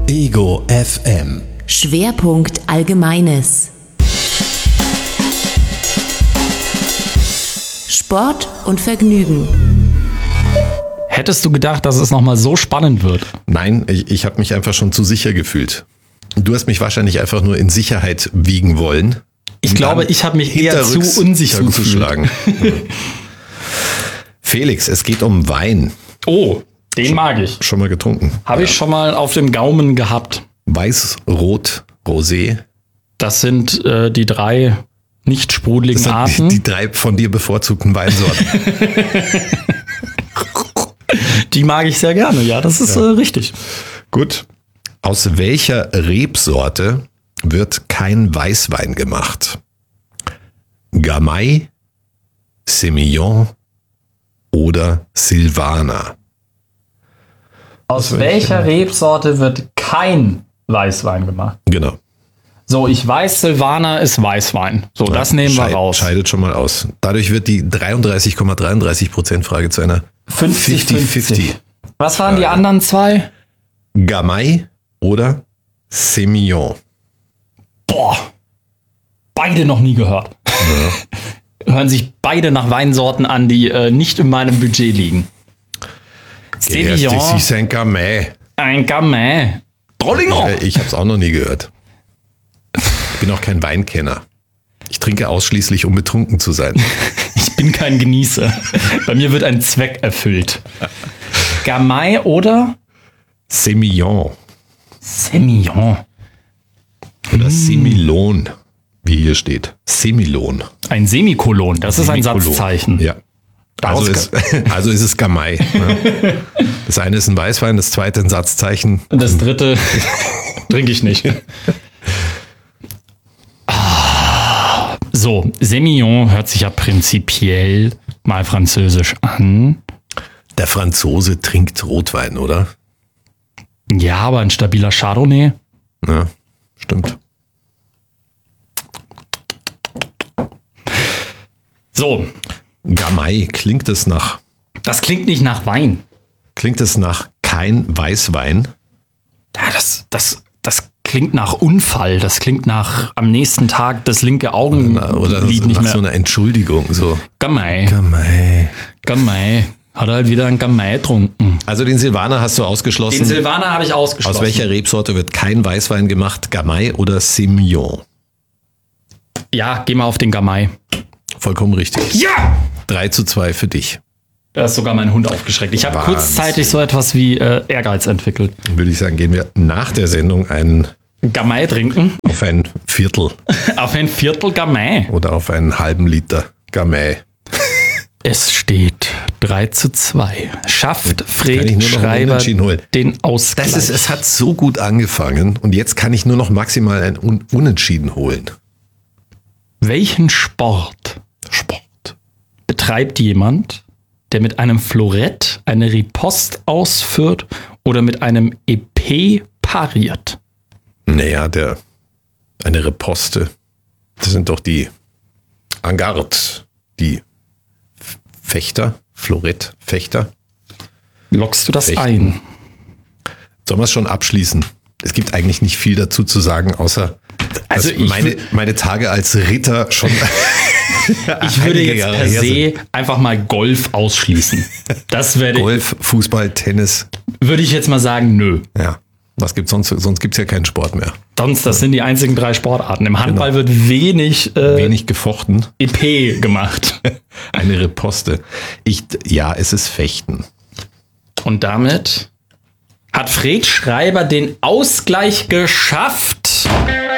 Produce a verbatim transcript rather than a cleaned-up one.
Ego F M. Schwerpunkt Allgemeines. Sport und Vergnügen. Hättest du gedacht, dass es nochmal so spannend wird? Nein, ich, ich habe mich einfach schon zu sicher gefühlt. Du hast mich wahrscheinlich einfach nur in Sicherheit wiegen wollen. Ich glaube, ich habe mich eher zu unsicher zuzuschlagen. Ja. Felix, es geht um Wein. Oh, den schon, mag ich. Schon mal getrunken? Habe ja. ich schon mal auf dem Gaumen gehabt. Weiß, Rot, Rosé. Das sind äh, die drei nicht sprudeligen das Arten. Die, die drei von dir bevorzugten Weinsorten. Die mag ich sehr gerne, ja, das ist ja. äh, richtig. Gut. Aus welcher Rebsorte wird kein Weißwein gemacht? Gamay, Semillon oder Silvaner? Aus welcher Rebsorte wird kein Weißwein gemacht? Genau. So, ich weiß, Silvaner ist Weißwein. So, ja, das nehmen wir raus. Scheidet schon mal aus. Dadurch wird die dreiunddreißig Komma dreiunddreißig Prozent Frage zu einer fünfzig fünfzig. Was waren die anderen zwei? Gamay oder Semillon? Boah, beide noch nie gehört. Ja. Hören sich beide nach Weinsorten an, die äh, nicht in meinem Budget liegen. Semillon. Das ist ein Gamay. Ein Gamay. Trollinger. Ich, ich habe es auch noch nie gehört. Ich bin auch kein Weinkenner. Ich trinke ausschließlich, um betrunken zu sein. Ich bin kein Genießer. Bei mir wird ein Zweck erfüllt. Gamay oder? Semillon. Semillon. Oder hm. Semillon, wie hier steht. Semillon. Ein Semikolon, das Semikolon. Ist ein Satzzeichen. Ja. Also ist, also ist es Gamay. Ne? Das eine ist ein Weißwein, das zweite ein Satzzeichen. Und das dritte trinke ich nicht. So, Semillon hört sich ja prinzipiell mal französisch an. Der Franzose trinkt Rotwein, oder? Ja, aber ein stabiler Chardonnay. Ja, stimmt. So. Gamay, klingt es nach... Das klingt nicht nach Wein. Klingt es nach kein Weißwein? Ja, das, das, das klingt nach Unfall. Das klingt nach am nächsten Tag das linke Augenlid oder nicht nach mehr. So einer Entschuldigung. So. Gamay. Gamay. Gamay. Hat er halt wieder ein Gamay getrunken. Also den Silvaner hast du ausgeschlossen. Den Silvaner habe ich ausgeschlossen. Aus welcher Rebsorte wird kein Weißwein gemacht? Gamay oder Semillon? Ja, geh mal auf den Gamay. Vollkommen richtig. Ja! drei zu zwei für dich. Da ist sogar mein Hund aufgeschreckt. Ich habe kurzzeitig so etwas wie äh, Ehrgeiz entwickelt. Würde ich sagen, gehen wir nach der Sendung einen Gamay trinken. Auf ein Viertel. Auf ein Viertel Gamay. Oder auf einen halben Liter Gamay. Es steht drei zu zwei. Schafft Fred Schreiber den Ausgleich. Das ist, es hat so gut angefangen und jetzt kann ich nur noch maximal ein Un- Unentschieden holen. Welchen Sport, Sport betreibt jemand, der mit einem Florett eine Riposte ausführt oder mit einem Épée pariert? Naja, der eine Riposte. Das sind doch die Avantgarde, die Fechter, Florett-Fechter. Lockst du das Fechten. ein? Sollen wir es schon abschließen? Es gibt eigentlich nicht viel dazu zu sagen, außer also dass meine, meine Tage als Ritter schon ich würde jetzt Jahre per se einfach mal Golf ausschließen. Das werde Golf, Fußball, Tennis. Würde ich jetzt mal sagen, nö. Ja. Was gibt's sonst? Sonst gibt's ja keinen Sport mehr. Sonst, das sind die einzigen drei Sportarten. Im Handball genau. wird wenig, äh, wenig gefochten. Épée gemacht. Eine Riposte. Ich, ja, es ist Fechten. Und damit hat Fred Schreiber den Ausgleich geschafft.